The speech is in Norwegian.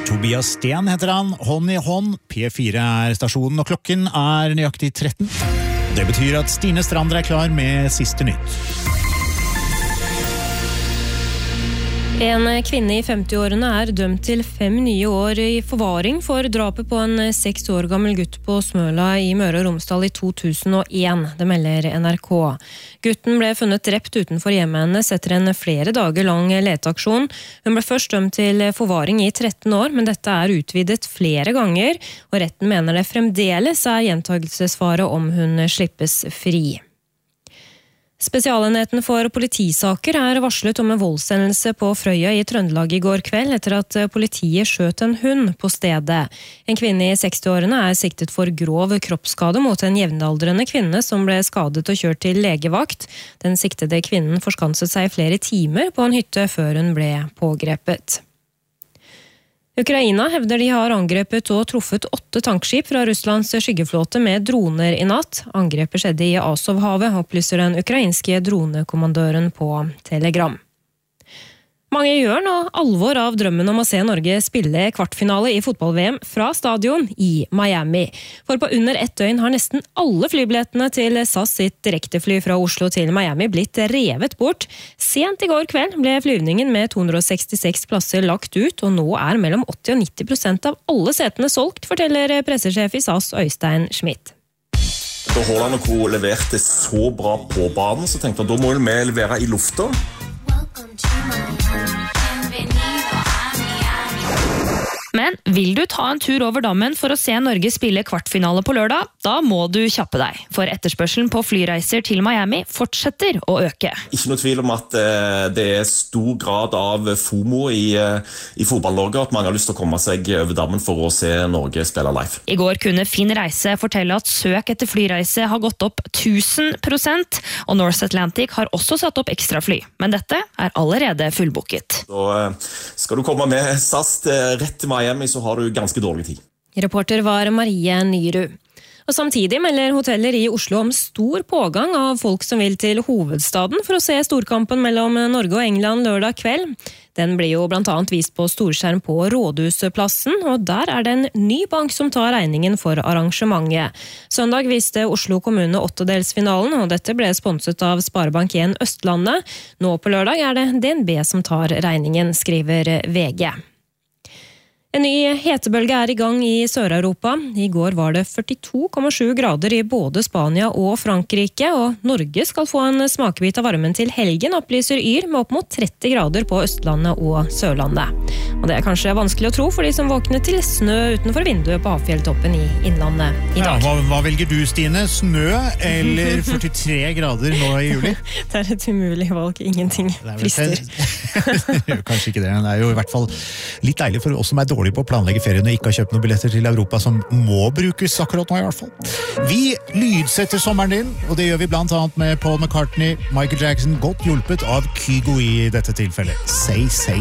Tobias Sten heter han, hånd i hånd. P4 er stasjonen, og klokken er nøyaktig 13. Det betyr at Stine Strander er klar med siste nytt. En kvinne i 50-årene er dømt til 5 nye år i forvaring for drapet på en 6 år gammel gutt på Smøla i Møre og Romsdal i 2001, det melder NRK. Gutten ble funnet drept utenfor hjemmet hennes etter en flere dager lang leteaksjon. Hun ble først dømt til forvaring i 13 år, men dette er utvidet flere ganger, og retten mener det fremdeles er gjentagelsesfare om hun slippes fri. Spesialenheten for politisaker er varslet om en voldshendelse på Frøya i Trøndelag i går kveld etter at politiet skjøt en hund på stedet. En kvinne i 60-årene er siktet for grov kroppsskade mot en jevnaldrende kvinne som ble skadet og kjørt til legevakt. Den siktede kvinnen forskanset seg flere timer på en hytte før hun ble pågrepet. Ukraina hevder de har angrepet og truffet 8 tankskip fra Russlands skyggeflåte med droner i natt. Angrepet skjedde i Azovhavet, opplyser den ukrainske dronekommandøren på Telegram. Mange gjør nå alvor av drømmen om å se Norge spille kvartfinale i fotball-VM fra stadion i Miami. For på under 1 døgn har nesten alle flybillettene til SAS sitt direktefly fra Oslo til Miami blitt revet bort. Sent i går kveld ble flyvningen med 266 plasser lagt ut, og nå er mellom 80 og 90% av alle setene solgt, forteller pressesjef i SAS Øystein Schmidt. Da Haaland og Co. leverte så bra på banen, så tenkte jeg da må vi levere i lufta. Men vil du ta en tur over dammen for å se Norge spille kvartfinale på lørdag, da må du kjappe deg. For etterspørselen på flyreiser til Miami fortsetter å øke. Ikke noe tvil om at det er stor grad av FOMO i fotball-Norge, at mange har lyst til å komme seg over dammen for å se Norge spille live. I går kunne Finn Reise fortelle at søk etter flyreise har gått opp 1000%, og North Atlantic har også satt opp ekstra fly. Men dette er allerede fullbooket. Så skal du komme med SAS rett til Miami, så har du ganske dårlig tid. Reporter var Marie Nyrud. Og samtidig melder hoteller i Oslo om stor pågang av folk som vil til hovedstaden for å se storkampen mellom Norge og England lørdag kveld. Den blir jo blant annet vist på storskjerm på Rådhusplassen, og der er det en ny bank som tar regningen for arrangementet. Søndag viste Oslo kommune 8-delsfinalen, og dette ble sponset av Sparebank 1 Østlandet. Nå på lørdag er det DNB som tar regningen, skriver VG. En ny hetebølge er i gang i Sør-Europa. I går var det 42,7 grader i både Spania og Frankrike, og Norge skal få en smakebit av varmen til helgen, opplyser Yr, med opp mot 30 grader på Østlandet og Sørlandet. Og det er kanskje vanskelig å tro for de som våknet til snø utenfor vinduet på Havfjelltoppen i Innlandet i dag. Ja, hva velger du, Stine? Snø eller 43 grader nå i juli? Det er et umulig valg, ingenting frister. Kanskje ikke det, men det er jo i hvert fall litt deilig for oss som er dårlig på å planlegge ferien og ikke har kjøpt noen billetter til Europa som må brukes akkurat nå i hvert fall. Vi lydsetter sommeren din, og det gjør vi blant annet med Paul McCartney, Michael Jackson, godt hjulpet av Kygo i dette tilfellet. Say, say.